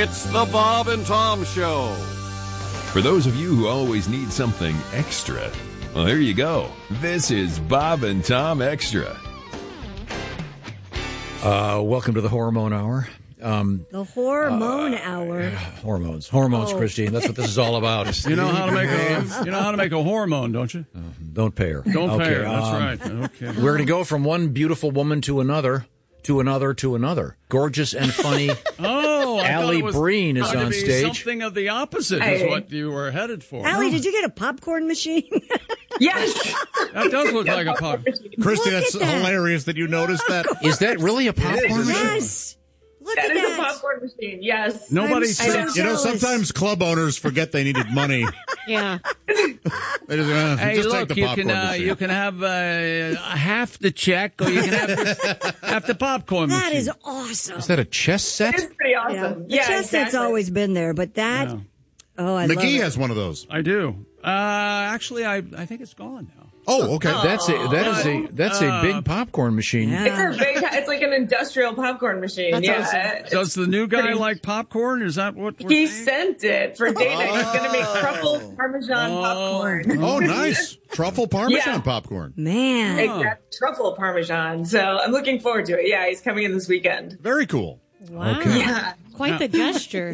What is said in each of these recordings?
It's the Bob and Tom Show. For those of you who always need something extra, well, here you go. This is Bob and Tom Extra. Welcome to the Hormone Hour. The Hormone Hour. Hormones, Christine. That's what this is all about. You know how to make a hormone, don't you? Don't pay her. Don't pay her. That's right. Okay. We're going to go from one beautiful woman to another. Gorgeous and funny. Allie Breen is on stage. Something of the opposite is what you were headed for. Allie, did you get a popcorn machine? Yes. That does look like a popcorn. Christy, that's hilarious that you noticed that. Is that really a popcorn machine? Yes. Look That at is that. a popcorn machine, yes. Nobody I'm so said. You know, jealous. sometimes club owners forget they needed money. Yeah. They just, Hey, just look, take the popcorn machine. you can have half the check, or you can have half the popcorn That machine. is awesome. Is that a chess set? It's pretty awesome. The Yeah, chess set's exactly. always been there, but that, Yeah. I love McGee it. has one of those. I do. Actually, I think it's gone now. Oh, okay. That's a big popcorn machine. Yeah. It's like an industrial popcorn machine. That's yeah. awesome. Does the new guy pretty- like popcorn? Is that what we're He saying? sent it for data. He's going to make truffle parmesan popcorn. Oh, nice. Truffle Parmesan Yeah. popcorn. Man. Exact truffle parmesan. So I'm looking forward to it. Yeah, he's coming in this weekend. Very cool. Wow. Okay. Yeah. Quite the gesture.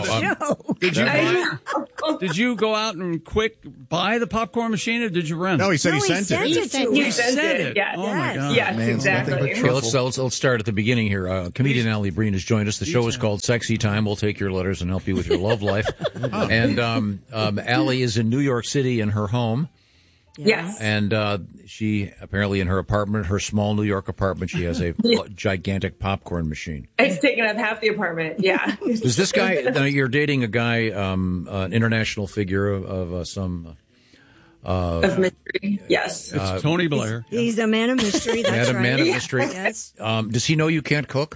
Did you go out and quick buy the popcorn machine, or did you rent it? No, he said No, he he sent sent it. it to He us. sent said it. it. Yes. Oh, my God. Yes, Man, exactly. nothing but Let's start at the beginning here. Comedian Allie Breen has joined us. The show is called Sexy Time. We'll take your letters and help you with your love life. And Allie is in New York City in her home. Yes. And she apparently in her apartment, her small New York apartment, she has a gigantic popcorn machine. It's taken up half the apartment. Yeah. Does this guy? You're dating a guy, an international figure of some Of mystery. Yes. It's Tony Blair. He's a man of mystery. That's right. man of mystery. Yes. Does he know you can't cook?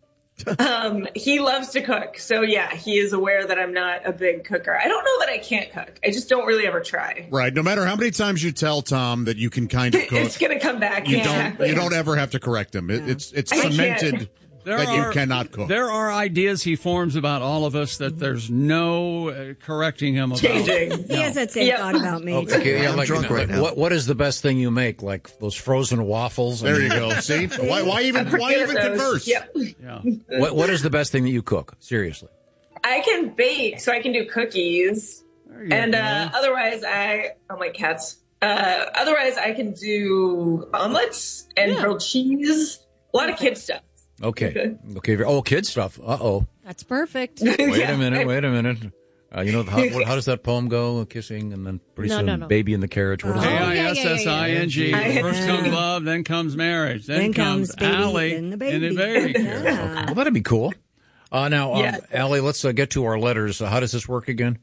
He loves to cook. So yeah, he is aware that I'm not a big cooker. I don't know that I can't cook. I just don't really ever try. Right. No matter how many times you tell Tom that you can kind of cook, It's going to come back. you Exactly. don't ever have to correct him. It's I can't. cemented that you cannot cook. There are ideas he forms about all of us that there's no correcting him about. Changing. He has that same Yep. thought about me. Okay, yeah, I'm like, drunk right now. What is the best thing you make? Like those frozen waffles? There you go. See? Why even converse? Yep. Yeah. What is the best thing that you cook? Seriously. I can bake, so I can do cookies. And otherwise, my cats. Otherwise, I can do omelets and grilled cheese. A lot of kid stuff. Okay. Oh, kid stuff. Uh-oh. That's perfect. Wait a minute. You know, how does that poem go? Kissing and then pretty soon No. baby in the carriage. What is it? K-I-S-S-I-N-G. yeah. First comes love, then comes marriage. Then comes baby, Allie then the baby. Well, that'd be cool. Now, Yeah. Allie, let's get to our letters. How does this work again?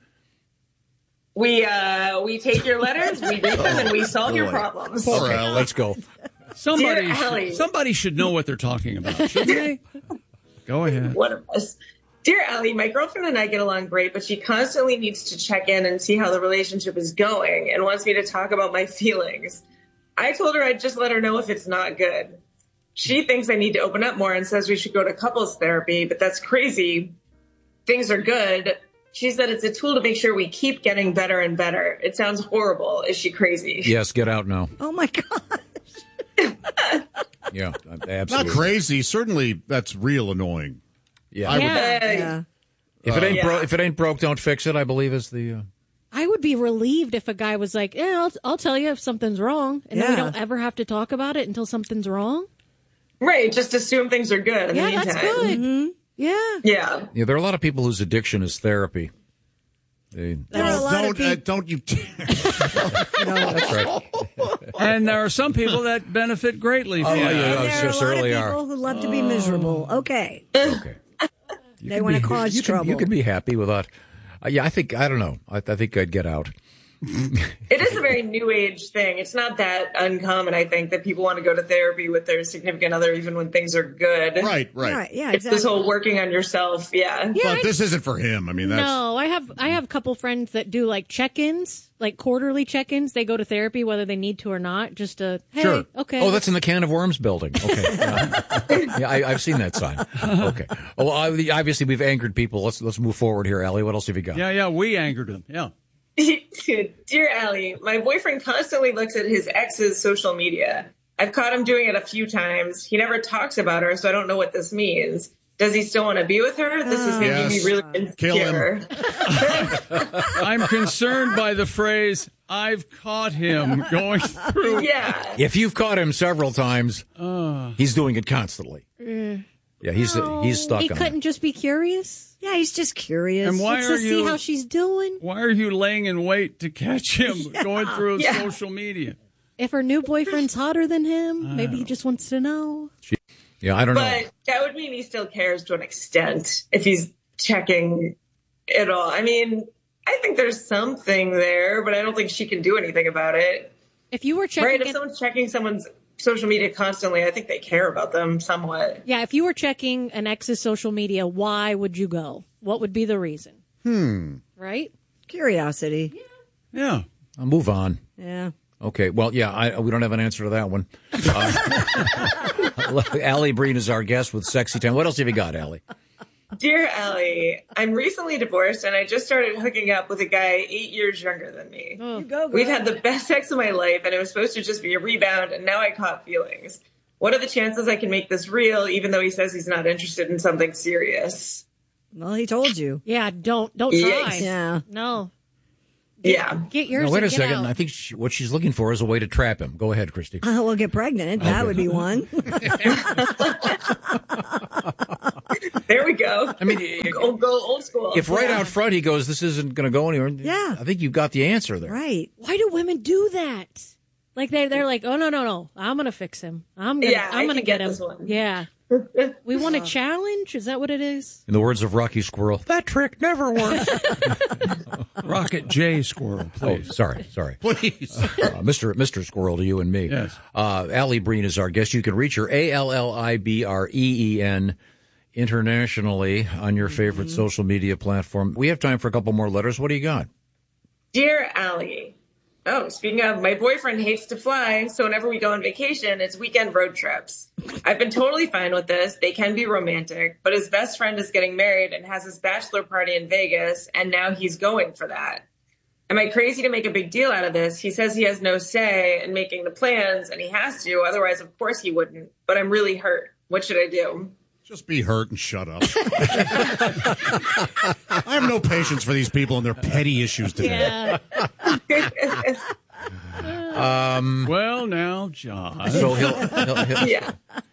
We take your letters, we read them, and we solve your problems. Poor Allie. Let's go. Dear Allie. Somebody should know what they're talking about, shouldn't they? Go ahead. One of us. Dear Allie, my girlfriend and I get along great, but she constantly needs to check in and see how the relationship is going and wants me to talk about my feelings. I told her I'd just let her know if it's not good. She thinks I need to open up more and says we should go to couples therapy, but that's crazy. Things are good. She said it's a tool to make sure we keep getting better and better. It sounds horrible. Is she crazy? Yes, get out now. Oh, my God. Yeah, Not absolutely. crazy. Certainly, that's real annoying. Yeah. I would- Yeah. If it ain't broke, don't fix it. I believe is the. I would be relieved if a guy was like, I'll tell you if something's wrong. And then we Yeah. don't ever have to talk about it until something's wrong. Right. Just assume things are good in the Yeah, meantime. that's good. Mm-hmm. Yeah. Yeah. Yeah, there are a lot of people whose addiction is therapy. There There are a lot of people. don't you? That's right. And there are some people that benefit greatly from yeah, it. yeah. And there are a lot of certainly people are. who love to be miserable. Okay. Okay. They want to cause trouble. You can be happy without. I don't know. I think I'd get out. It is a very new age thing. It's not that uncommon, I think, that people want to go to therapy with their significant other even when things are good. Right. Yeah, It's exactly. this whole working on yourself. Yeah. But this isn't for him. I mean, that's... No, I have a couple friends that do like check-ins, like quarterly check-ins. They go to therapy whether they need to or not, just to, hey, Sure. okay. Oh, that's in the Can of Worms building. Okay. Yeah, I've seen that sign. Okay. Well, obviously we've angered people. Let's move forward here, Allie. What else have you got? Yeah, we angered him. Yeah. Dear Allie, my boyfriend constantly looks at his ex's social media. I've caught him doing it a few times. He never talks about her, so I don't know what this means. Does he still want to be with her? This is making me really insecure. Kill him. I'm concerned by the phrase, I've caught him going through. Yeah. If you've caught him several times, he's doing it constantly. Yeah, he's stuck He on couldn't it. just be curious. Yeah, he's just curious. And why Let's are just see you how she's doing. why are you laying in wait to catch him going through Yeah. social media? If her new boyfriend's hotter than him, maybe he just wants to know. Yeah, I don't know. But that would mean he still cares to an extent if he's checking it all. I mean, I think there's something there, but I don't think she can do anything about it. If you were checking, Right? If someone's checking someone's social media constantly, I think they care about them somewhat. yeah, if you were checking an ex's social media, why would you go? What would be the reason? Right? Curiosity. Yeah. I'll move on. Yeah. Okay. Well, yeah, we don't have an answer to that one. Allie Breen is our guest with Sexy Time. What else have you got, Allie? Dear Allie, I'm recently divorced and I just started hooking up with a guy 8 years younger than me. You go, girl. We've had the best sex of my life and it was supposed to just be a rebound and now I caught feelings. What are the chances I can make this real even though he says he's not interested in something serious? Well, he told you. Yeah, don't try. Yes. Yeah. No. Yeah. Get yours. Now, wait a and get second. out. I think what she's looking for is a way to trap him. Go ahead, Christy. We'll get pregnant. That would be one. There we go. I mean, Go old school. if right out front he goes, this isn't going to go anywhere. Yeah. I think you've got the answer there. Right. Why do women do that? Like they're like, oh no, I'm gonna fix him. I'm gonna can get get him. this one. Yeah. We want a challenge. Is that what it is? In the words of Rocky Squirrel, that trick never works. Rocket J Squirrel, Oh, please. sorry. Please. Mr. Squirrel to you and me. Yes. Allie Breen is our guest. You can reach her, ALLIBREEN, internationally on your favorite social media platform. We have time for a couple more letters. What do you got? Dear Allie. Oh, speaking of, my boyfriend hates to fly, so whenever we go on vacation, it's weekend road trips. I've been totally fine with this. They can be romantic, but his best friend is getting married and has his bachelor party in Vegas, and now he's going for that. Am I crazy to make a big deal out of this? He says he has no say in making the plans, and he has to, otherwise, of course, he wouldn't. But I'm really hurt. What should I do? Just be hurt and shut up. I have no patience for these people and their petty issues today. Yeah. Well, now, John. So he'll Yeah.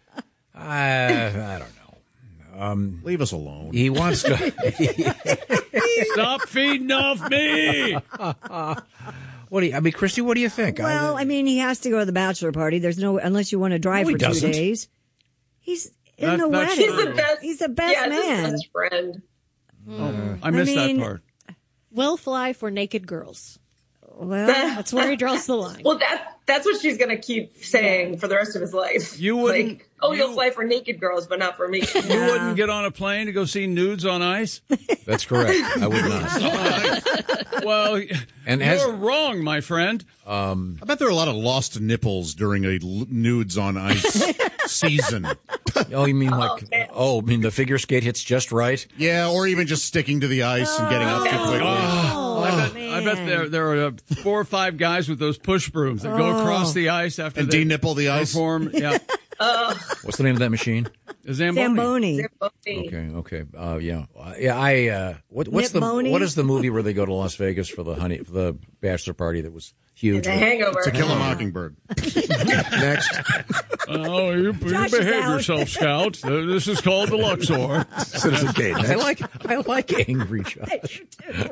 I don't know. Leave us alone. He wants to. Stop feeding off me. Christy, what do you think? Well, I mean, he has to go to the bachelor party. There's no, unless you want to drive No, he for 2 doesn't. days. He's in That- the that's wedding. true. He's He's the best. the best yeah, man. his best friend. I missed mean- that part. Will fly for naked girls. Well, That's where he draws the line. Well, that's what she's going to keep saying for the rest of his life. You wouldn't- Like, you'll fly for naked girls, but not for me. You wouldn't get on a plane to go see nudes on ice? That's correct. I would not. Well, And you're wrong, my friend. I bet there are a lot of lost nipples during a nudes on ice season. Oh, you mean man. the figure skate hits just right? Yeah, or even just sticking to the ice and getting up too quickly. I bet there are 4 or 5 guys with those push brooms that go across the ice after And they de-nipple the ice. perform. Yeah, What's the name of that machine? Zamboni. Zamboni. Okay. Yeah. What's Nip-boni? what is the movie where they go to Las Vegas for the bachelor party that was huge? The Hangover. To Kill a Mockingbird. Next. Oh, you Josh is behave out. yourself, Scout. This is called the Luxor. Citizen Kane. I like angry Josh.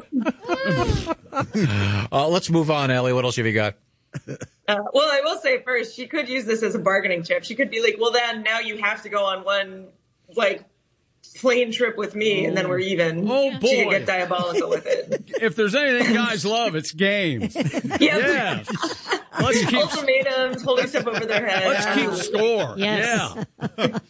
Let's move on, Allie. What else have you got? Well, I will say first, she could use this as a bargaining chip. She could be like, well, then now you have to go on one, like, plane trip with me, and then we're even. Oh, boy. She could get diabolical with it. If there's anything guys love, it's games. Yeah. Let's keep, Ultimatums, holding stuff over their head. let's keep score. Yes. Yeah.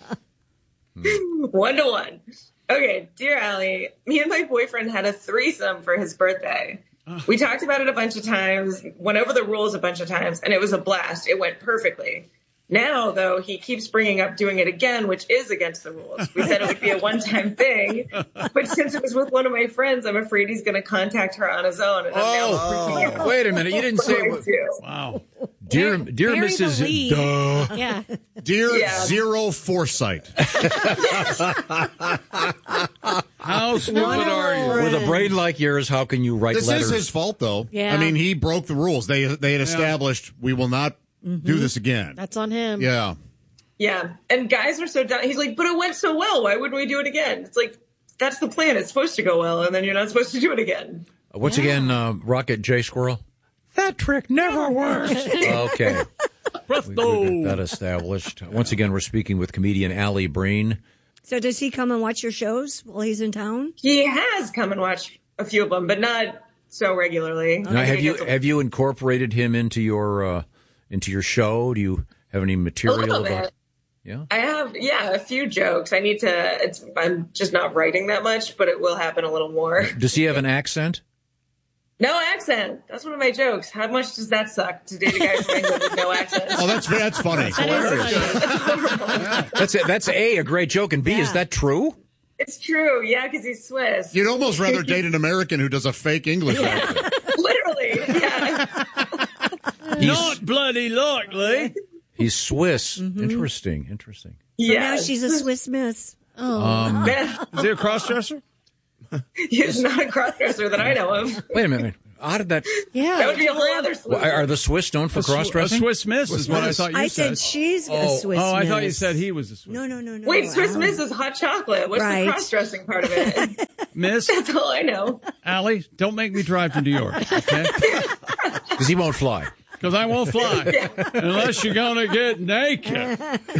1-1. Okay, dear Allie, me and my boyfriend had a threesome for his birthday. We talked about it a bunch of times, went over the rules a bunch of times, and it was a blast. It went perfectly. Now, though, he keeps bringing up doing it again, which is against the rules. We said it would be a one-time thing, but since it was with one of my friends, I'm afraid he's going to contact her on his own. And I'm now freaking out. Wait a minute. You didn't say what. Wow. Dear Bury the Mrs. lead. Duh. Yeah. Dear Yeah. Zero Foresight. How stupid are you? With a brain like yours, how can you write This letters? is his fault, though. Yeah. I mean, he broke the rules. They had established we will not do this again. That's on him. Yeah. Yeah, and guys are so dumb. He's like, but it went so well. Why wouldn't we do it again? It's like, that's the plan. It's supposed to go well, and then you're not supposed to do it again. Once again, Rocket J Squirrel. That trick never works. Okay. We got that established. Once again, we're speaking with comedian Allie Breen. So does he come and watch your shows while he's in town? He has come and watched a few of them, but not so regularly. Now, have you incorporated him into your show? Do you have any A material little about? bit. Yeah. I have, a few jokes. I need to. I'm just not writing that much, but it will happen a little more. Does he have an accent? No accent. That's one of my jokes. How much does that suck to date a guy from England with no accent? Oh, that's funny. That is funny. That's a great joke, and B, is that true? It's true. Yeah, because he's Swiss. You'd almost rather date an American who does a fake English accent. Literally. Yeah. Not bloody likely. He's Swiss. Mm-hmm. Interesting. So Yeah. now she's a Swiss Miss. Is he a cross-dresser? He's not a crossdresser that I know of. Wait a minute. How did that? That would be a whole other Well, solution. are the Swiss known for A cross-dressing? Swiss Miss is what I thought you I said. said she's a Swiss Miss. Oh, I thought you said he was a Swiss No. Wait, Swiss Alan. Miss is hot chocolate. What's Right. the cross-dressing part of it? Miss. That's all I know. Allie, don't make me drive to New York, okay? Because he won't fly. Because I won't fly unless you're going to get naked.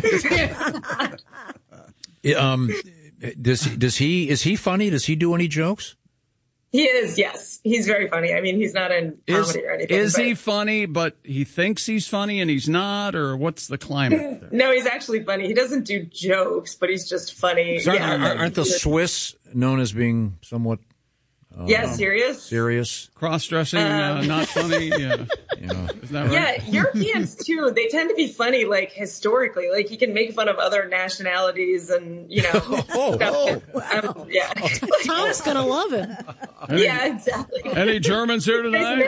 Is he funny? Does he do any jokes? He is, yes. He's very funny. I mean, he's not in comedy or anything. Is but- he funny, but he thinks he's funny and he's not, or what's the climate there? No, he's actually funny. He doesn't do jokes, but he's just funny. So aren't the Swiss known as being somewhat serious? serious? Cross-dressing, not funny? Yeah. Is that right? Yeah, Europeans too. They tend to be funny, like historically. Like he can make fun of other nationalities and stuff. Yeah, Tom's gonna love him. yeah, exactly. Any Germans here tonight?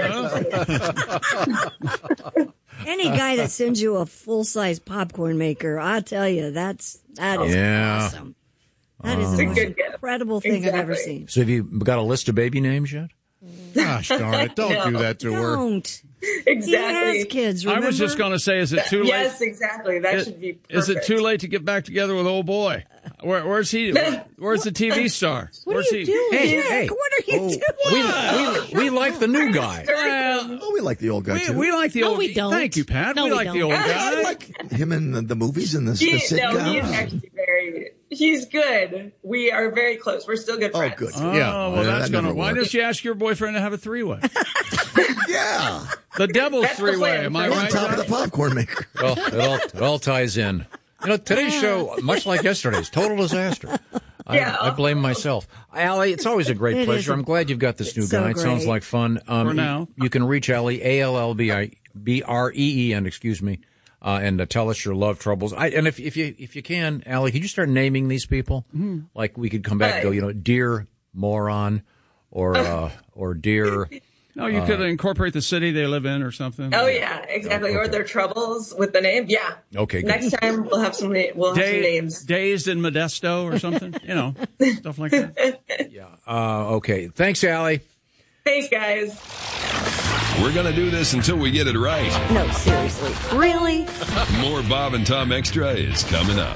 Any guy that sends you a full-size popcorn maker, I tell you, that is awesome. That is the most good gift. incredible thing I've ever Exactly. seen. So have you got a list of baby names yet? Gosh darn it. Don't do that to her. Don't. Exactly. He has kids, remember? I was just going to say, is it too late? Yes, exactly. That should be perfect. Is it too late to get back together with old boy? Where's he? Where's the TV star? What Where's are you he? doing? Hey, What are you doing? we like the new guy. Well, Oh, we like the old guy too. we like the No, old. we don't. Thank you, Pat. No, we we like the don't. old I guy. like him in the movies and the He's sitcom. actually he's good. We are very close. We're still good friends. Oh, good. Oh, Yeah. well, Yeah, that's that gonna. never Why worked. don't you ask your boyfriend to have a three-way? Yeah, The devil's That's the three-way. plan. Am I on right? top of the Johnny? popcorn maker. Well, it all ties in. Today's show, much like yesterday's, total disaster. I blame myself. Allie, it's always a great It pleasure. is. I'm glad you've got this new It's so guy. It sounds great. like fun. For now. You can reach Allie, ALLBREEN, and tell us your love troubles. And if you can, Allie, could you start naming these people? Like we could come back and go, dear moron, or dear. No, you could incorporate the city they live in or something. Oh yeah, exactly. Or their troubles with the name. Yeah. Okay, good. Next time we'll have some names. Dazed in Modesto or something. Stuff like that. Okay. Thanks, Allie. Thanks, guys. We're going to do this until we get it right. No, seriously. Really? More Bob and Tom Extra is coming up.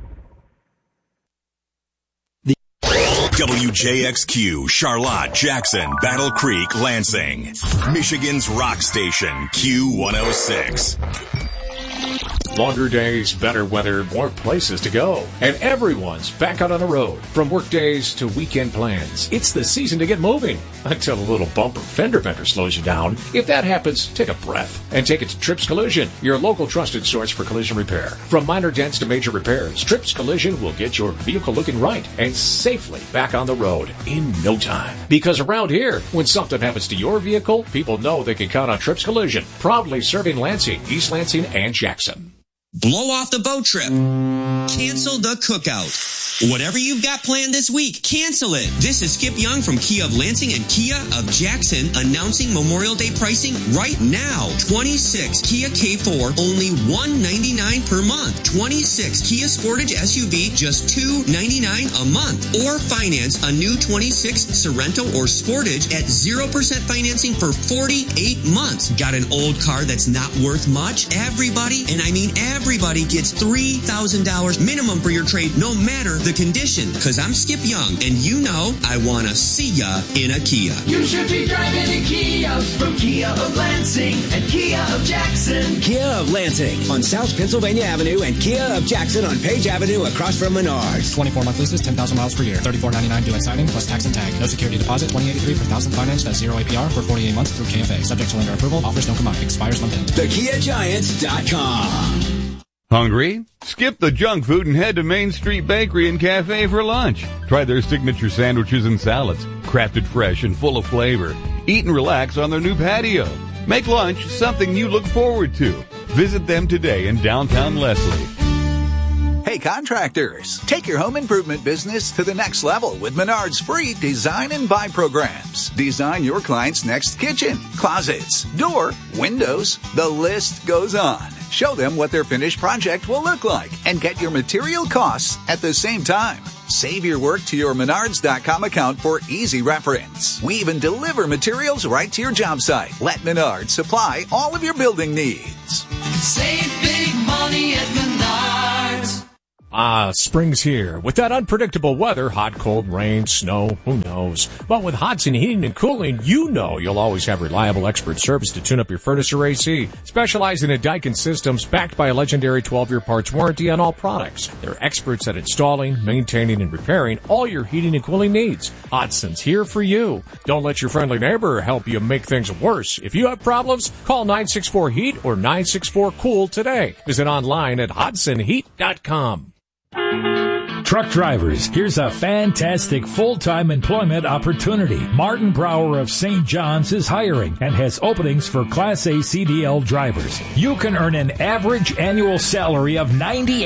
WJXQ, Charlotte, Jackson, Battle Creek, Lansing. Michigan's rock station, Q106. Longer days, better weather, more places to go. And everyone's back out on the road. From work days to weekend plans. It's the season to get moving. Until a little bumper fender bender slows you down. If that happens, take a breath and take it to Trips Collision, your local trusted source for collision repair. From minor dents to major repairs, Trips Collision will get your vehicle looking right and safely back on the road in no time. Because around here, when something happens to your vehicle, people know they can count on Trips Collision, proudly serving Lansing, East Lansing, and Jackson. Blow off the boat trip. Cancel the cookout. Whatever you've got planned this week, cancel it. This is Skip Young from Kia of Lansing and Kia of Jackson announcing Memorial Day pricing right now. 26 Kia K4, only $199 per month. 26 Kia Sportage SUV, just $299 a month. Or finance a new 26 Sorento or Sportage at 0% financing for 48 months. Got an old car that's not worth much? Everybody, and I mean everybody, gets $3,000 minimum for your trade, no matter the condition. Because I'm Skip Young, and you know I want to see ya in a Kia. You should be driving a Kia from Kia of Lansing and Kia of Jackson. Kia of Lansing on South Pennsylvania Avenue and Kia of Jackson on Page Avenue across from Menards. 24-month leases, 10,000 miles per year. $34.99 due at signing plus tax and tag. No security deposit. $20.83 per thousand financed at 0 APR for 48 months through KFA. Subject to lender approval. Offers don't combine. Expires month end. TheKiaGiants.com. Hungry? Skip the junk food and head to Main Street Bakery and Cafe for lunch. Try their signature sandwiches and salads, crafted fresh and full of flavor. Eat and relax on their new patio. Make lunch something you look forward to. Visit them today in downtown Leslie. Hey contractors, take your home improvement business to the next level with Menards free design and buy programs. Design your client's next kitchen, closets, door, windows, the list goes on. Show them what their finished project will look like and get your material costs at the same time. Save your work to your Menards.com account for easy reference. We even deliver materials right to your job site. Let Menards supply all of your building needs. Save big money at Menards. Spring's here. With that unpredictable weather, hot, cold, rain, snow, who knows? But with Hodson Heating and Cooling, you know you'll always have reliable expert service to tune up your furnace or AC. Specializing in Daikin systems, backed by a legendary 12-year parts warranty on all products. They're experts at installing, maintaining, and repairing all your heating and cooling needs. Hodson's here for you. Don't let your friendly neighbor help you make things worse. If you have problems, call 964-HEAT or 964-COOL today. Visit online at HodsonHeat.com. Truck drivers, here's a fantastic full-time employment opportunity. Martin Brower of St. John's is hiring and has openings for Class A CDL drivers. You can earn an average annual salary of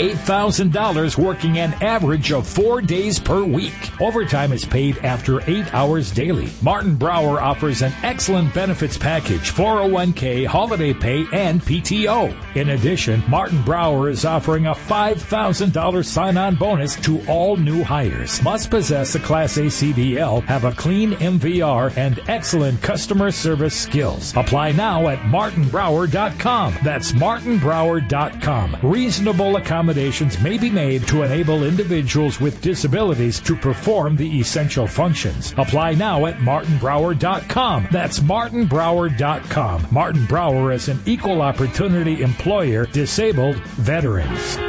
$98,000 working an average of 4 days per week. Overtime is paid after 8 hours daily. Martin Brower offers an excellent benefits package, 401k, holiday pay, and PTO. In addition, Martin Brower is offering a $5,000 sign-on bonus to all new hires. Must possess a Class A CDL, have a clean MVR, and excellent customer service skills. Apply now at martinbrower.com. That's martinbrower.com. Reasonable accommodations may be made to enable individuals with disabilities to perform the essential functions. Apply now at martinbrower.com. That's martinbrower.com. Martin Brower is an equal opportunity employer, disabled veterans.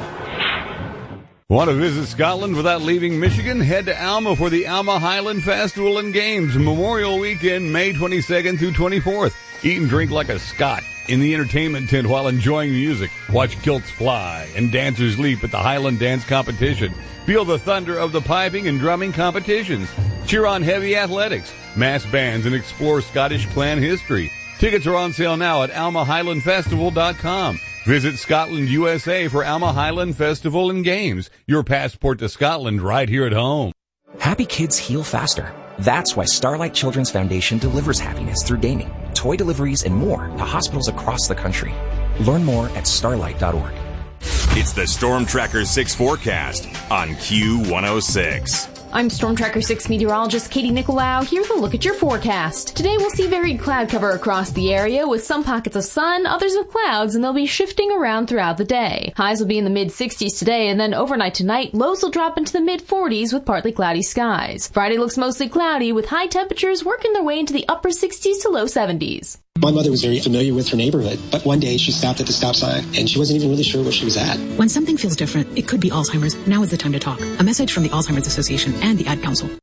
Want to visit Scotland without leaving Michigan? Head to Alma for the Alma Highland Festival and Games, Memorial Weekend, May 22nd through 24th. Eat and drink like a Scot in the entertainment tent while enjoying music. Watch kilts fly and dancers leap at the Highland Dance Competition. Feel the thunder of the piping and drumming competitions. Cheer on heavy athletics, mass bands, and explore Scottish clan history. Tickets are on sale now at almahighlandfestival.com. Visit Scotland, USA for Alma Highland Festival and Games. Your passport to Scotland right here at home. Happy kids heal faster. That's why Starlight Children's Foundation delivers happiness through gaming, toy deliveries, and more to hospitals across the country. Learn more at starlight.org. It's the Storm Tracker 6 forecast on Q106. I'm Storm Tracker 6 meteorologist Katie Nicolau here with a look at your forecast. Today we'll see varied cloud cover across the area with some pockets of sun, others of clouds, and they'll be shifting around throughout the day. Highs will be in the mid-60s today, and then overnight tonight, lows will drop into the mid-40s with partly cloudy skies. Friday looks mostly cloudy with high temperatures working their way into the upper 60s to low 70s. My mother was very familiar with her neighborhood, but one day she stopped at the stop sign and she wasn't even really sure where she was at. When something feels different, it could be Alzheimer's. Now is the time to talk. A message from the Alzheimer's Association and the Ad Council.